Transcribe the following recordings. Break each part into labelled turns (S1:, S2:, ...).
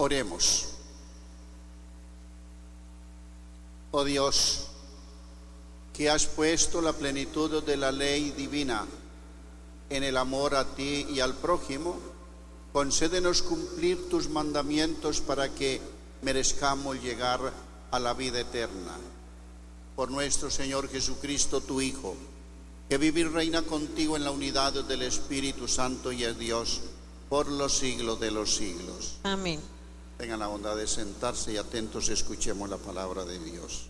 S1: Oremos. Oh Dios, que has puesto la plenitud de la ley divina en el amor a ti y al prójimo, concédenos cumplir tus mandamientos para que merezcamos llegar a la vida eterna. Por nuestro Señor Jesucristo, tu Hijo, que vive y reina contigo en la unidad del Espíritu Santo y es Dios por los siglos de los siglos.
S2: Amén.
S1: Tengan la bondad de sentarse y atentos escuchemos la palabra de Dios.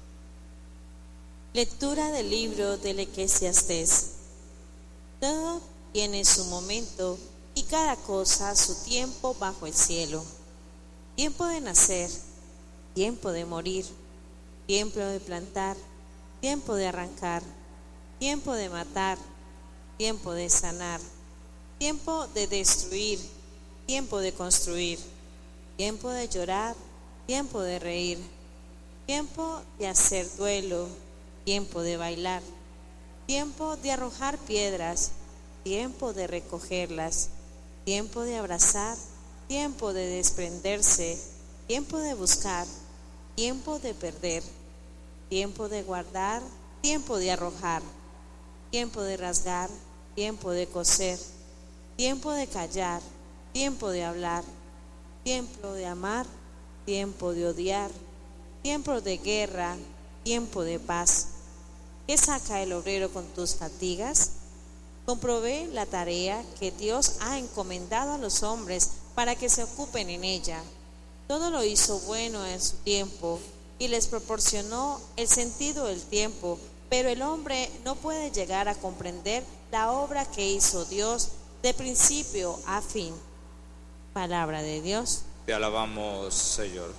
S2: Lectura del libro del Eclesiastés. Todo tiene su momento y cada cosa su tiempo bajo el cielo. Tiempo de nacer, tiempo de morir, tiempo de plantar, tiempo de arrancar, tiempo de matar, tiempo de sanar, tiempo de destruir, tiempo de construir, tiempo de llorar, tiempo de reír, tiempo de hacer duelo, tiempo de bailar, tiempo de arrojar piedras, tiempo de recogerlas, tiempo de abrazar, tiempo de desprenderse, tiempo de buscar, tiempo de perder, tiempo de guardar, tiempo de arrojar, tiempo de rasgar, tiempo de coser, tiempo de callar, tiempo de hablar, tiempo de amar, tiempo de odiar, tiempo de guerra, tiempo de paz. ¿Qué saca el obrero con tus fatigas? Comprobé la tarea que Dios ha encomendado a los hombres para que se ocupen en ella. Todo lo hizo bueno en su tiempo y les proporcionó el sentido del tiempo, pero el hombre no puede llegar a comprender la obra que hizo Dios de principio a fin. Palabra de Dios.
S3: Te alabamos, Señor.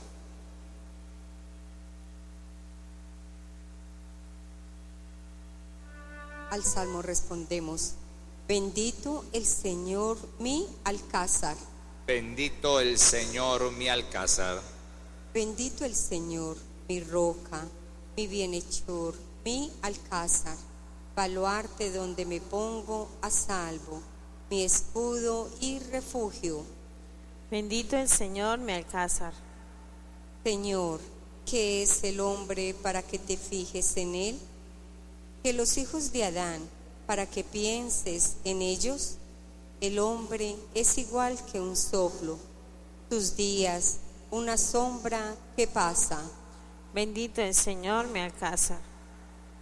S4: Al salmo respondemos: bendito el Señor mi alcázar.
S3: Bendito el Señor mi alcázar.
S4: Bendito el Señor mi roca, mi bienhechor, mi alcázar, baluarte donde me pongo a salvo, mi escudo y refugio.
S2: Bendito el Señor mi alcázar.
S4: Señor, ¿qué es el hombre para que te fijes en él? Que los hijos de Adán, para que pienses en ellos. El hombre es igual que un soplo, tus días una sombra que pasa.
S2: Bendito el Señor mi alcázar.